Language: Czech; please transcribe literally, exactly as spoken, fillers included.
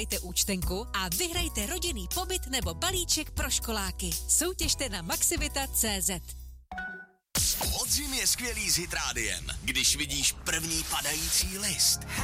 Dejte účtenku a vyhrajte rodinný pobyt nebo balíček pro školáky. Soutěžte na maximita tečka cé zet. Podzim je skvělý s Hit Rádiem, když vidíš první padající list.